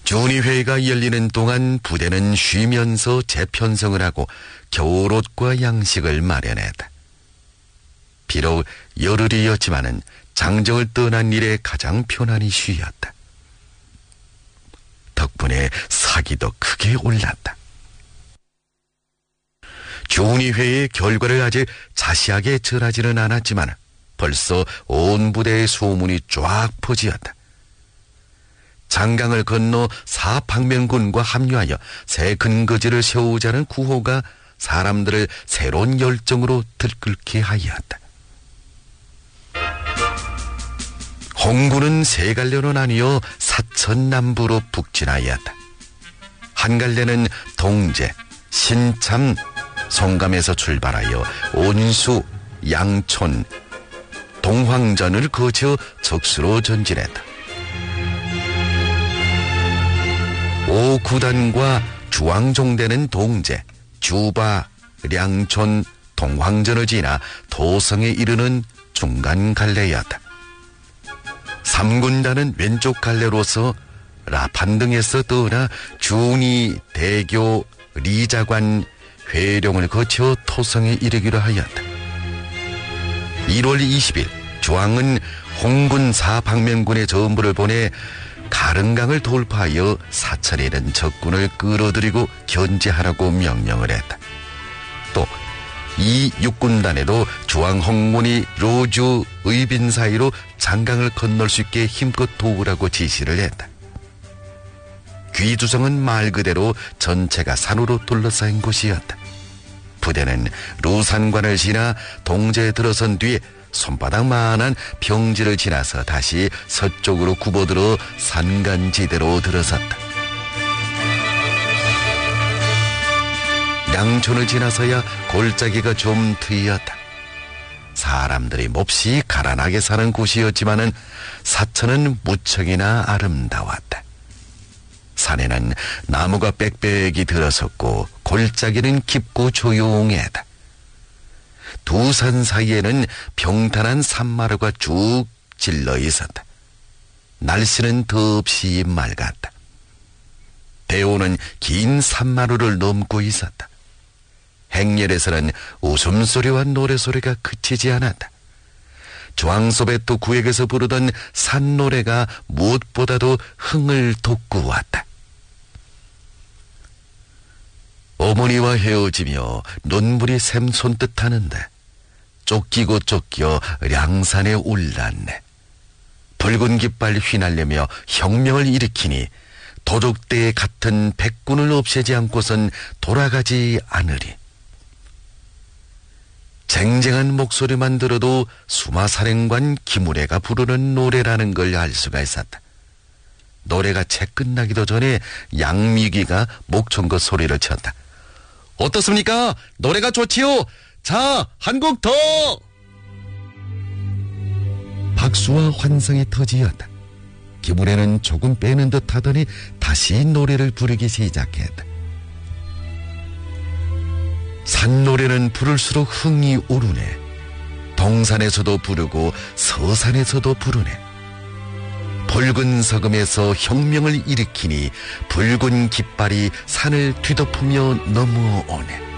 준위회의가 열리는 동안 부대는 쉬면서 재편성을 하고 겨울옷과 양식을 마련했다. 비록 열흘이었지만은 장정을 떠난 일에 가장 편안히 쉬었다. 덕분에 사기도 크게 올랐다. 준위회의 결과를 아직 자세하게 전하지는 않았지만 벌써 온 부대의 소문이 쫙 퍼지었다. 장강을 건너 사방면군과 합류하여 새 근거지를 세우자는 구호가 사람들을 새로운 열정으로 들끓게 하였다. 홍군은 세 갈래로 나뉘어 사천 남부로 북진하였다. 한 갈래는 동제, 신참, 송감에서 출발하여 온수, 양촌, 동황전을 거쳐 적수로 전진했다. 5구단과 주왕종대는 동제, 주바, 량촌, 동황전을 지나 도성에 이르는 중간 갈래였다. 3군단은 왼쪽 갈래로서 라판등에서 떠나 준이, 대교, 리자관, 회룡을 거쳐 토성에 이르기로 하였다. 1월 20일 주왕은 홍군 사방면군의 전부를 보내 가릉강을 돌파하여 사천에 있는 적군을 끌어들이고 견제하라고 명령을 했다. 또 이 육군단에도 주왕 홍군이 로주, 의빈 사이로 장강을 건널 수 있게 힘껏 도우라고 지시를 했다. 귀두성은 말 그대로 전체가 산으로 둘러싸인 곳이었다. 부대는 루산관을 지나 동제에 들어선 뒤에 손바닥만한 평지를 지나서 다시 서쪽으로 굽어들어 산간지대로 들어섰다. 양촌을 지나서야 골짜기가 좀 트였다. 사람들이 몹시 가난하게 사는 곳이었지만은 사천은 무척이나 아름다웠다. 산에는 나무가 빽빽이 들어섰고 골짜기는 깊고 조용했다. 두 산 사이에는 평탄한 산마루가 쭉 질러 있었다. 날씨는 덥시 맑았다. 대오는 긴 산마루를 넘고 있었다. 행렬에서는 웃음소리와 노래소리가 그치지 않았다. 조항소베토 구역에서 부르던 산노래가 무엇보다도 흥을 돋구었다. 어머니와 헤어지며 눈물이 샘솟듯 하는데 쫓기고 쫓겨 량산에 올랐네. 붉은 깃발 휘날리며 혁명을 일으키니 도적대에 같은 백군을 없애지 않고선 돌아가지 않으리. 쟁쟁한 목소리만 들어도 수마사령관 김우래가 부르는 노래라는 걸 알 수가 있었다. 노래가 채 끝나기도 전에 양미기가 목청껏 소리를 쳤다. 어떻습니까? 노래가 좋지요? 자, 한 곡 더! 박수와 환성이 터지었다. 김우래는 조금 빼는 듯 하더니 다시 노래를 부르기 시작했다. 산노래는 부를수록 흥이 오르네. 동산에서도 부르고 서산에서도 부르네. 붉은 서금에서 혁명을 일으키니 붉은 깃발이 산을 뒤덮으며 넘어오네.